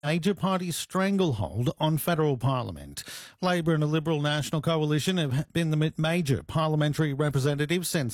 Major party stranglehold on federal parliament. Labor and a Liberal National Coalition have been the major parliamentary representatives since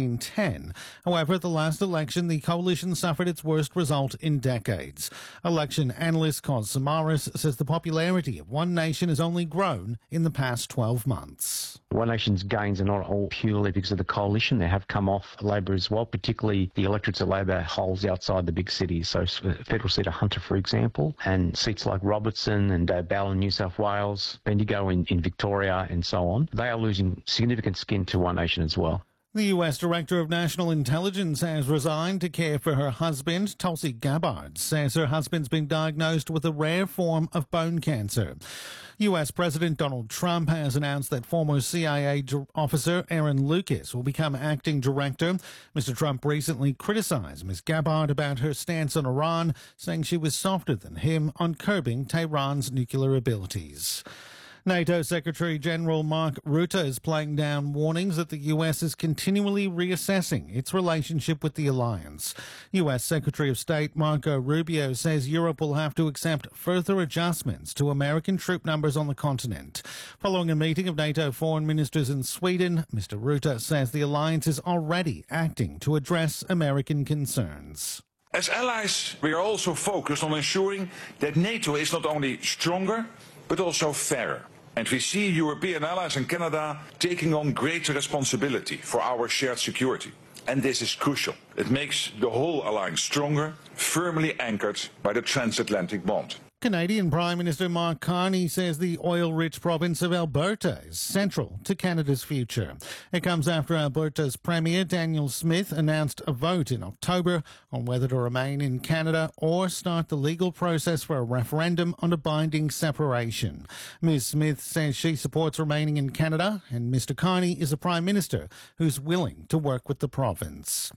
1910. However, at the last election, the coalition suffered its worst result in decades. Election analyst Cos Samaras says the popularity of One Nation has only grown in the past 12 months. One Nation's gains are not all purely because of the coalition. They have come off Labor as well, particularly the electorates that Labor holds outside the big cities. So federal seat of Hunter, for example, and seats like Robertson and Ballin in New South Wales, Bendigo in Victoria and so on. They are losing significant skin to One Nation as well. The US Director of National Intelligence has resigned to care for her husband. Tulsi Gabbard says her husband's been diagnosed with a rare form of bone cancer. US President Donald Trump has announced that former CIA officer Aaron Lucas will become acting director. Mr. Trump recently criticized Ms. Gabbard about her stance on Iran, saying she was softer than him on curbing Tehran's nuclear abilities. NATO Secretary-General Mark Rutte is playing down warnings that the US is continually reassessing its relationship with the alliance. US Secretary of State Marco Rubio says Europe will have to accept further adjustments to American troop numbers on the continent. Following a meeting of NATO foreign ministers in Sweden, Mr. Rutte says the alliance is already acting to address American concerns. As allies, we are also focused on ensuring that NATO is not only stronger, but also fairer. And we see European allies and Canada taking on greater responsibility for our shared security. And this is crucial. It makes the whole alliance stronger, firmly anchored by the transatlantic bond. Canadian Prime Minister Mark Carney says the oil-rich province of Alberta is central to Canada's future. It comes after Alberta's Premier Danielle Smith announced a vote in October on whether to remain in Canada or start the legal process for a referendum on a binding separation. Ms. Smith says she supports remaining in Canada, and Mr. Carney is a Prime Minister who's willing to work with the province.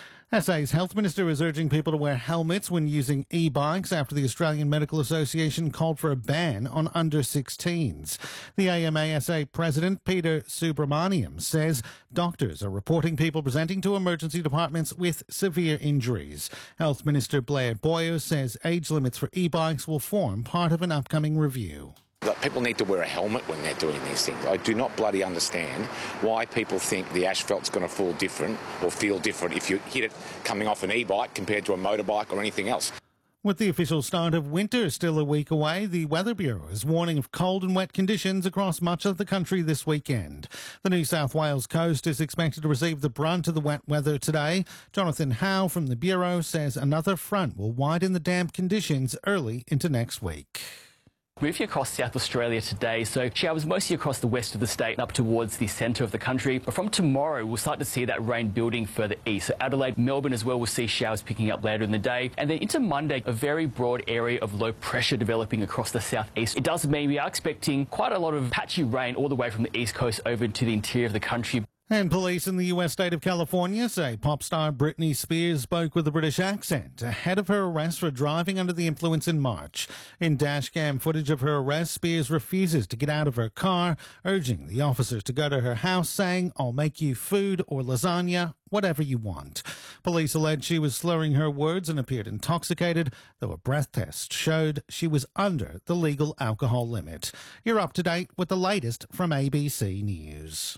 SA's Health Minister is urging people to wear helmets when using e-bikes after the Australian Medical Association called for a ban on under-16s. The AMASA President Peter Subramaniam says doctors are reporting people presenting to emergency departments with severe injuries. Health Minister Blair Boyer says age limits for e-bikes will form part of an upcoming review. People need to wear a helmet when they're doing these things. I do not bloody understand why people think the asphalt's going to fall different or feel different if you hit it coming off an e-bike compared to a motorbike or anything else. With the official start of winter still a week away, the Weather Bureau is warning of cold and wet conditions across much of the country this weekend. The New South Wales coast is expected to receive the brunt of the wet weather today. Jonathan Howe from the Bureau says another front will widen the damp conditions early into next week. Moving across South Australia today, so showers mostly across the west of the state and up towards the centre of the country. But from tomorrow, we'll start to see that rain building further east. So Adelaide, Melbourne as well, will see showers picking up later in the day. And then into Monday, a very broad area of low pressure developing across the southeast. It does mean we are expecting quite a lot of patchy rain all the way from the east coast over to the interior of the country. And police in the US state of California say pop star Britney Spears spoke with a British accent ahead of her arrest for driving under the influence in March. In dashcam footage of her arrest, Spears refuses to get out of her car, urging the officers to go to her house, saying, "I'll make you food or lasagna, whatever you want." Police allege she was slurring her words and appeared intoxicated, though a breath test showed she was under the legal alcohol limit. You're up to date with the latest from ABC News.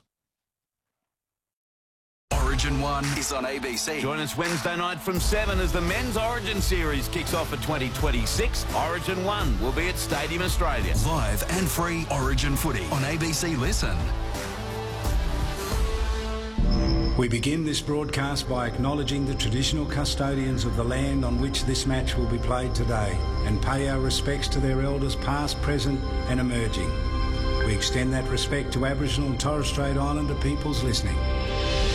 Origin 1 is on ABC. Join us Wednesday night from 7 as the Men's Origin Series kicks off for 2026. Origin 1 will be at Stadium Australia. Live and free Origin footy on ABC Listen. We begin this broadcast by acknowledging the traditional custodians of the land on which this match will be played today and pay our respects to their elders past, present and emerging. We extend that respect to Aboriginal and Torres Strait Islander peoples listening.